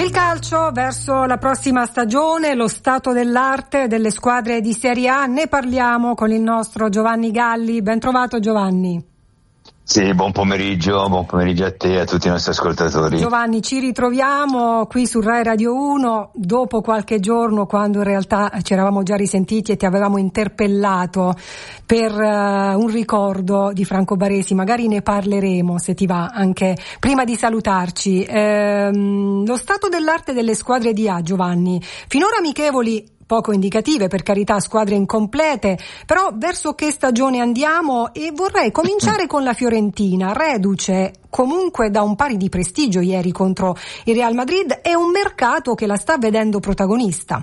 il calcio verso la prossima stagione, lo stato dell'arte delle squadre di Serie A, ne parliamo con il nostro Giovanni Galli. Ben trovato Giovanni. Sì, buon pomeriggio a te e a tutti i nostri ascoltatori. Giovanni, ci ritroviamo qui su Rai Radio 1 dopo qualche giorno, quando in realtà ci eravamo già risentiti e ti avevamo interpellato per un ricordo di Franco Baresi. Magari ne parleremo, se ti va, anche prima di salutarci. Lo stato dell'arte delle squadre di A, Giovanni, finora amichevoli, poco indicative, per carità, squadre incomplete, però verso che stagione andiamo? E vorrei cominciare con la Fiorentina, reduce comunque da un pari di prestigio ieri contro il Real Madrid, e un mercato che la sta vedendo protagonista.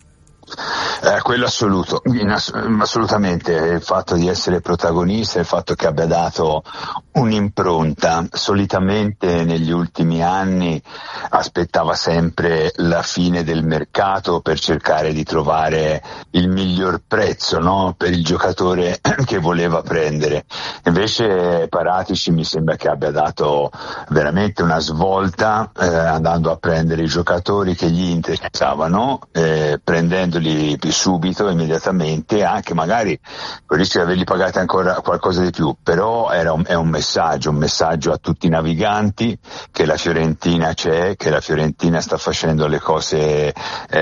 Quello assolutamente, il fatto di essere protagonista, il fatto che abbia dato un'impronta. Solitamente negli ultimi anni aspettava sempre la fine del mercato per cercare di trovare il miglior prezzo, no? Per il giocatore che voleva prendere. Invece Paratici mi sembra che abbia dato veramente una svolta, andando a prendere i giocatori che gli interessavano, prendendoli subito, immediatamente, anche magari con il rischio di averli pagati ancora qualcosa di più, però è un messaggio a tutti i naviganti che la Fiorentina c'è, che la Fiorentina sta facendo le cose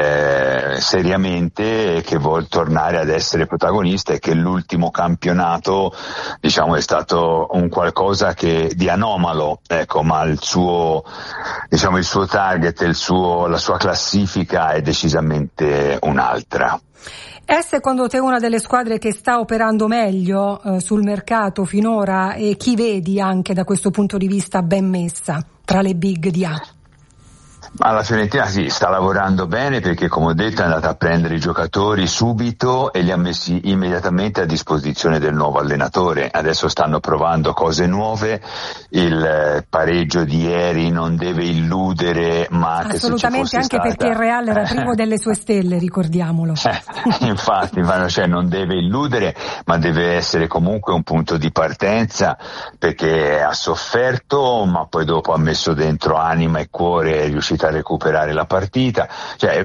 seriamente e che vuol tornare ad essere protagonista, e che l'ultimo campionato, diciamo, è stato un qualcosa di anomalo, ecco, ma il suo target, la sua classifica è decisamente un'altra. È secondo te una delle squadre che sta operando meglio sul mercato finora, e chi vedi anche da questo punto di vista ben messa tra le big di A? Ma la Fiorentina sì, sta lavorando bene, perché, come ho detto, è andata a prendere i giocatori subito e li ha messi immediatamente a disposizione del nuovo allenatore. Adesso stanno provando cose nuove, il pareggio di ieri non deve illudere, ma anche assolutamente, se ci fosse anche stata... perché il Real era privo delle sue stelle, ricordiamolo. Infatti, cioè, non deve illudere, ma deve essere comunque un punto di partenza, perché ha sofferto, ma poi dopo ha messo dentro anima e cuore, è riuscito a recuperare la partita. Cioè,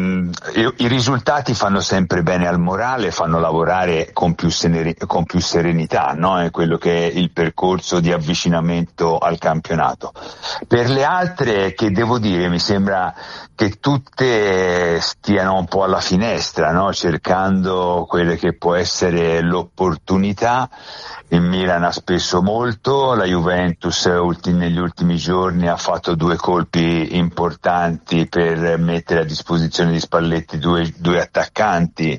i risultati fanno sempre bene al morale, fanno lavorare con più serenità, no? È quello che è il percorso di avvicinamento al campionato. Per le altre, che devo dire, mi sembra che tutte stiano un po' alla finestra, no? Cercando quelle che può essere l'opportunità. Il Milan ha speso molto, la Juventus negli ultimi giorni ha fatto 2 colpi importanti per mettere a disposizione di Spalletti due attaccanti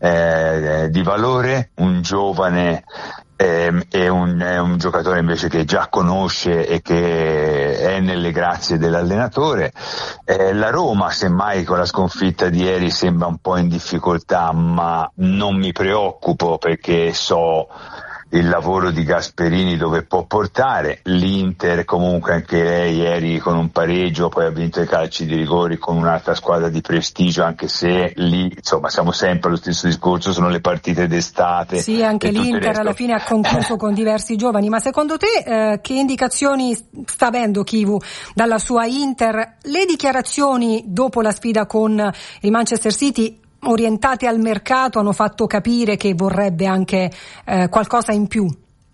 di valore, un giovane e un giocatore invece che già conosce e che è nelle grazie dell'allenatore. La Roma, semmai, con la sconfitta di ieri sembra un po' in difficoltà, ma non mi preoccupo, perché so il lavoro di Gasperini dove può portare. L'Inter comunque anche lei ieri con un pareggio, poi ha vinto i calci di rigori con un'altra squadra di prestigio, anche se lì, insomma, siamo sempre allo stesso discorso, sono le partite d'estate. Sì, anche l'Inter alla fine ha concluso con diversi giovani. Ma secondo te che indicazioni sta avendo Chivu dalla sua Inter? Le dichiarazioni dopo la sfida con il Manchester City, orientate al mercato, hanno fatto capire che vorrebbe anche qualcosa in più?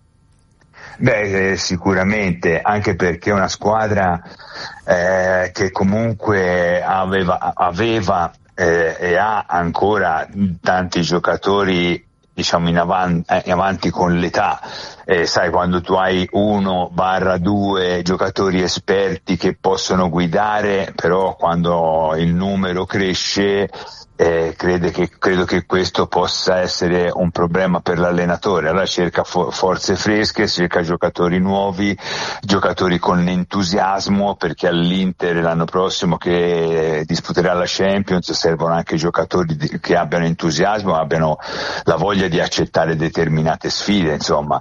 Sicuramente, anche perché è una squadra che comunque aveva e ha ancora tanti giocatori, diciamo, in avanti con l'età. Sai, quando tu hai 1/2 giocatori esperti che possono guidare, però quando il numero cresce, credo che questo possa essere un problema per l'allenatore. Allora cerca forze fresche, cerca giocatori nuovi, giocatori con entusiasmo, perché all'Inter l'anno prossimo, che disputerà la Champions, servono anche giocatori che abbiano entusiasmo, abbiano la voglia di accettare determinate sfide, insomma.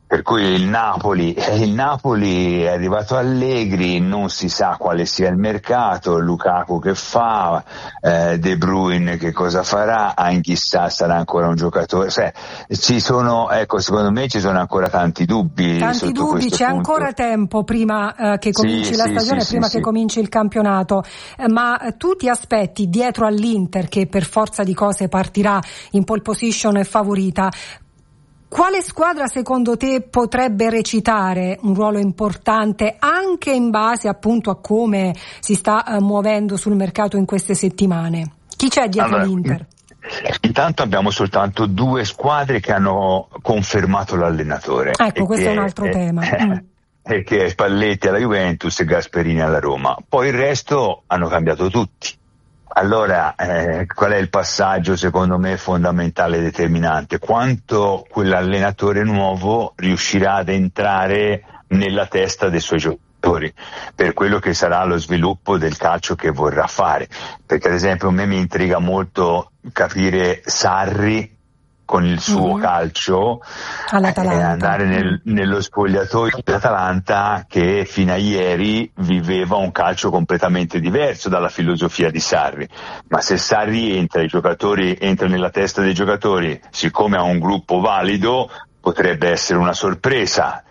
Per cui il Napoli è arrivato Allegri, non si sa quale sia il mercato, Lukaku che fa, De Bruyne che cosa farà, chissà sarà ancora un giocatore, secondo me ci sono ancora tanti dubbi. Tanti dubbi, c'è punto. Ancora tempo prima che cominci la stagione, prima che cominci il campionato, ma tu ti aspetti dietro all'Inter, che per forza di cose partirà in pole position e favorita, quale squadra secondo te potrebbe recitare un ruolo importante anche in base appunto a come si sta muovendo sul mercato in queste settimane? Chi c'è dietro l'Inter? Intanto abbiamo soltanto 2 squadre che hanno confermato l'allenatore. Ecco, questo è un altro tema. Che è Spalletti alla Juventus e Gasperini alla Roma. Poi il resto hanno cambiato tutti. Allora, qual è il passaggio secondo me fondamentale e determinante? Quanto quell'allenatore nuovo riuscirà ad entrare nella testa dei suoi giocatori per quello che sarà lo sviluppo del calcio che vorrà fare. Perché ad esempio a me mi intriga molto capire Sarri con il suo calcio andare nello spogliatoio dell'Atalanta, che fino a ieri viveva un calcio completamente diverso dalla filosofia di Sarri. Ma se Sarri entra nella testa dei giocatori, siccome ha un gruppo valido, potrebbe essere una sorpresa.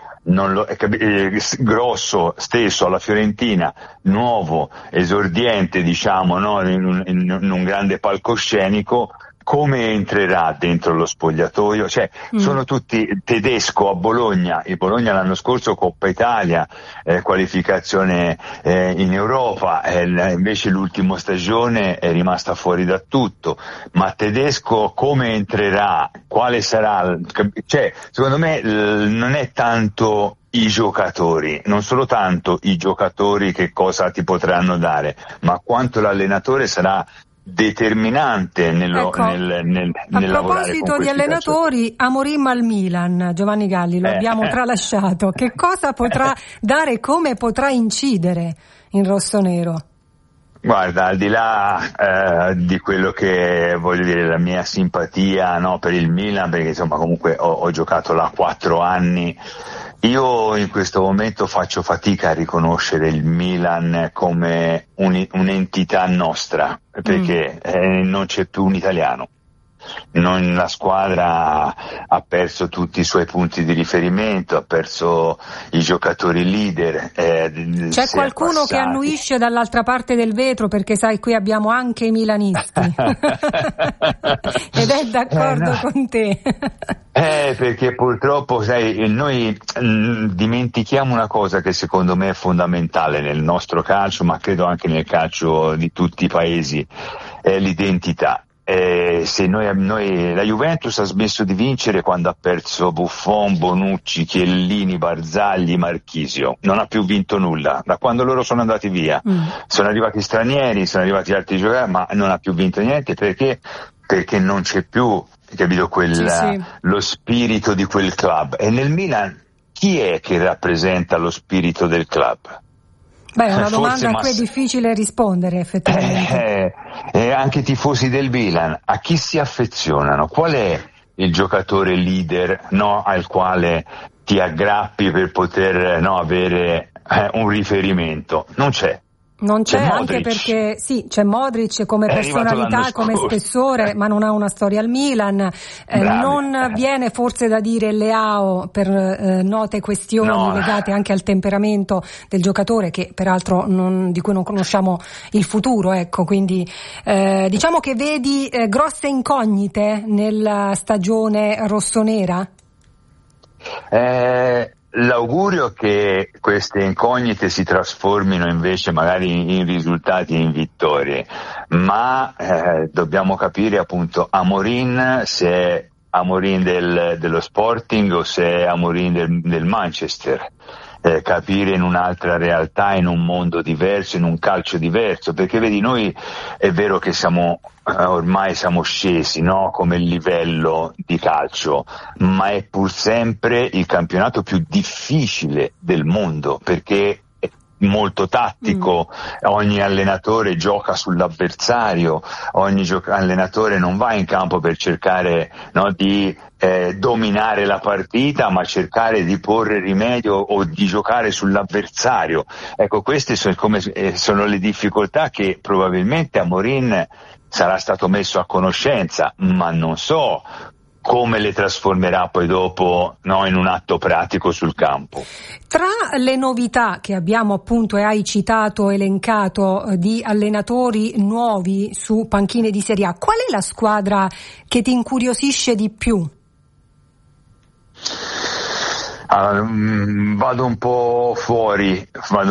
Grosso stesso alla Fiorentina, nuovo, esordiente, diciamo, no? in un grande palcoscenico, come entrerà dentro lo spogliatoio? Sono tutti Tedesco a Bologna, il Bologna l'anno scorso Coppa Italia, qualificazione in Europa, invece l'ultima stagione è rimasta fuori da tutto. Ma Tedesco come entrerà? Quale sarà? Secondo me non è tanto i giocatori, non solo tanto i giocatori che cosa ti potranno dare, ma quanto l'allenatore sarà determinante nel lavorare. A proposito di allenatori, Amorim al Milan, Giovanni Galli, lo abbiamo tralasciato. Che cosa potrà dare, come potrà incidere in rossonero? Guarda, al di là di quello che voglio dire, la mia simpatia, no, per il Milan, perché insomma comunque ho giocato là 4 anni, io in questo momento faccio fatica a riconoscere il Milan come un'entità nostra, perché non c'è più un italiano. La squadra ha perso tutti i suoi punti di riferimento, ha perso i giocatori leader. C'è qualcuno che annuisce dall'altra parte del vetro, perché sai, qui abbiamo anche i milanisti ed è d'accordo con te. Perché purtroppo sai, noi dimentichiamo una cosa che secondo me è fondamentale nel nostro calcio, ma credo anche nel calcio di tutti i paesi, è l'identità. Se noi la Juventus ha smesso di vincere quando ha perso Buffon, Bonucci, Chiellini, Barzagli, Marchisio, non ha più vinto nulla da quando loro sono andati via. Sono arrivati stranieri, sono arrivati altri giocatori, ma non ha più vinto niente perché non c'è più, capito, lo spirito di quel club. E nel Milan chi è che rappresenta lo spirito del club? È una domanda a cui è difficile rispondere, effettivamente. Anche i tifosi del Milan, a chi si affezionano? Qual è il giocatore leader, no, al quale ti aggrappi per poter avere un riferimento? Non c'è. Non c'è anche perché c'è Modric come personalità, come spessore, ma non ha una storia al Milan. Non viene forse da dire Leao per note questioni legate anche al temperamento del giocatore, che peraltro di cui non conosciamo il futuro, ecco. Quindi diciamo che vedi grosse incognite nella stagione rossonera? L'augurio è che queste incognite si trasformino invece magari in risultati e in vittorie, ma dobbiamo capire appunto Amorim, se è Amorim dello Sporting o se è Amorim del Manchester. Capire in un'altra realtà, in un mondo diverso, in un calcio diverso, perché vedi, noi è vero che ormai siamo scesi, no, come livello di calcio, ma è pur sempre il campionato più difficile del mondo, perché molto tattico, ogni allenatore gioca sull'avversario, ogni allenatore non va in campo per cercare, no, di dominare la partita, ma cercare di porre rimedio o di giocare sull'avversario. Ecco, queste sono le difficoltà che probabilmente Amorim sarà stato messo a conoscenza, ma non so come le trasformerà poi dopo, no, in un atto pratico sul campo. Tra le novità che abbiamo appunto e hai citato, elencato, di allenatori nuovi su panchine di Serie A, qual è la squadra che ti incuriosisce di più? Vado un po' fuori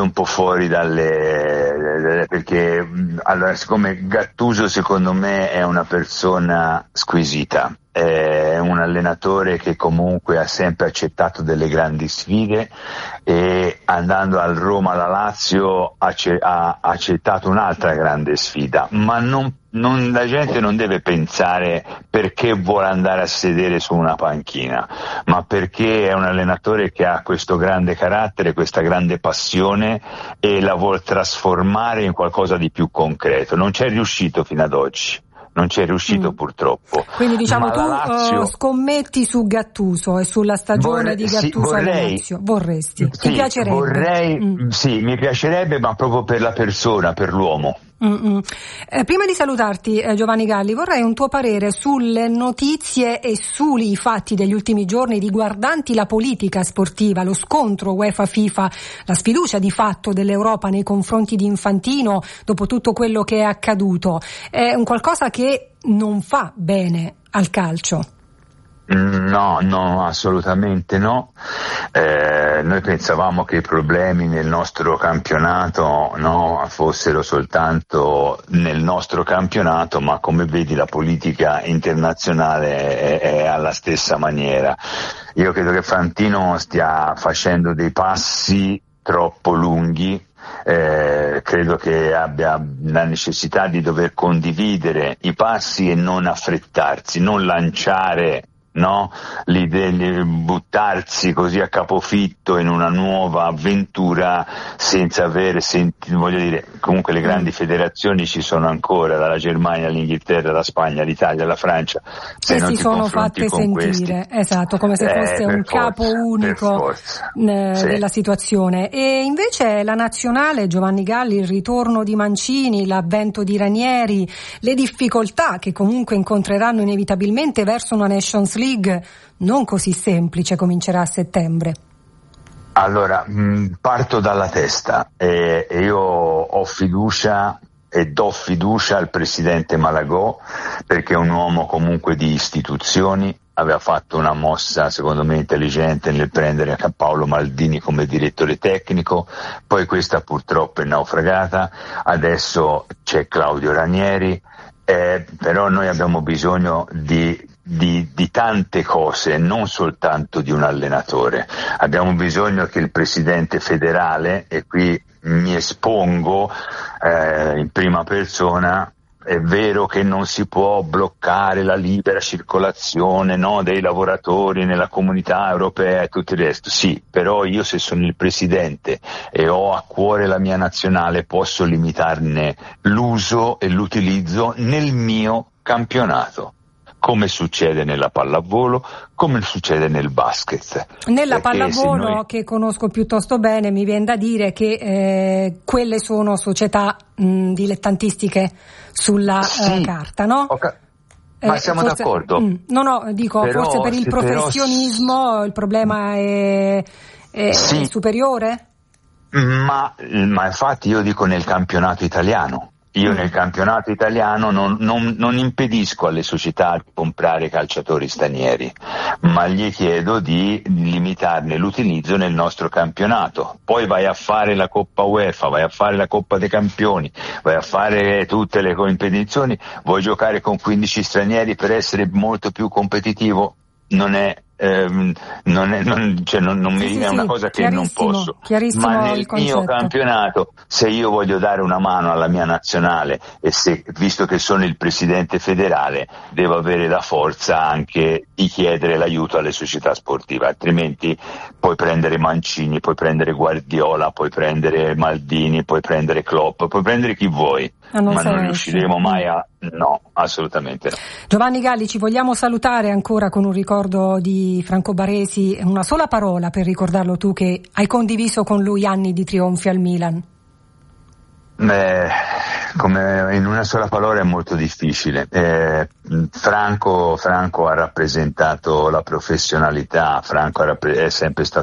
perché allora, siccome Gattuso secondo me è una persona squisita, è un allenatore che comunque ha sempre accettato delle grandi sfide e andando al Roma alla Lazio ha accettato un'altra grande sfida, ma la gente non deve pensare perché vuole andare a sedere su una panchina, ma perché è un allenatore che ha questo grande carattere, questa grande passione e la vuol trasformare in qualcosa di più concreto. Non c'è riuscito fino ad oggi. Non c'è riuscito purtroppo. Quindi diciamo tu Lazio... scommetti su Gattuso e sulla stagione di Gattuso alla Lazio. Vorresti? Sì, ti piacerebbe? Sì, mi piacerebbe, ma proprio per la persona, per l'uomo. Prima di salutarti, Giovanni Galli, vorrei un tuo parere sulle notizie e sui fatti degli ultimi giorni riguardanti la politica sportiva, lo scontro UEFA-FIFA, la sfiducia di fatto dell'Europa nei confronti di Infantino dopo tutto quello che è accaduto. È un qualcosa che non fa bene al calcio. No, assolutamente no. Noi pensavamo che i problemi nel nostro campionato, no, fossero soltanto nel nostro campionato, ma come vedi la politica internazionale è alla stessa maniera. Io credo che Infantino stia facendo dei passi troppo lunghi. Credo che abbia la necessità di dover condividere i passi e non affrettarsi, non lanciare, no, l'idea di buttarsi così a capofitto in una nuova avventura senza avere voglio dire, comunque le grandi federazioni ci sono ancora, dalla Germania all'Inghilterra, la Spagna, l'Italia, la Francia, se non si sono fatte sentire, esatto, come se fosse un capo unico della situazione. E invece la nazionale, Giovanni Galli, il ritorno di Mancini, l'avvento di Ranieri, le difficoltà che comunque incontreranno inevitabilmente verso una Nations League non così semplice, comincerà a settembre. Allora, parto dalla testa e io ho fiducia e do fiducia al presidente Malagò, perché è un uomo comunque di istituzioni, aveva fatto una mossa secondo me intelligente nel prendere Paolo Maldini come direttore tecnico, poi questa purtroppo è naufragata, adesso c'è Claudio Ranieri, però noi abbiamo bisogno di tante cose, non soltanto di un allenatore. Abbiamo bisogno che il presidente federale, e qui mi espongo in prima persona, è vero che non si può bloccare la libera circolazione, no, dei lavoratori nella comunità europea e tutto il resto, sì, però io se sono il presidente e ho a cuore la mia nazionale posso limitarne l'uso e l'utilizzo nel mio campionato, come succede nella pallavolo, come succede nel basket. Nella pallavolo, che conosco piuttosto bene, mi viene da dire che quelle sono società dilettantistiche sulla carta, no? Ma siamo forse, d'accordo? No, dico, però, forse per il professionismo il problema è superiore? Ma infatti io dico nel campionato italiano. Io nel campionato italiano non impedisco alle società di comprare calciatori stranieri, ma gli chiedo di limitarne l'utilizzo nel nostro campionato. Poi vai a fare la Coppa UEFA, vai a fare la Coppa dei Campioni, vai a fare tutte le competizioni, vuoi giocare con 15 stranieri per essere molto più competitivo? Non è non mi è una cosa che non posso, ma nel mio campionato, se io voglio dare una mano alla mia nazionale e visto che sono il presidente federale, devo avere la forza anche di chiedere l'aiuto alle società sportive, altrimenti puoi prendere Mancini, puoi prendere Guardiola, puoi prendere Maldini, puoi prendere Klopp, puoi prendere chi vuoi, ma non riusciremo mai a... No, assolutamente no. Giovanni Galli, ci vogliamo salutare ancora con un ricordo di Franco Baresi, una sola parola per ricordarlo, tu che hai condiviso con lui anni di trionfi al Milan. Come in una sola parola è molto difficile. Franco ha rappresentato la professionalità, Franco è sempre stato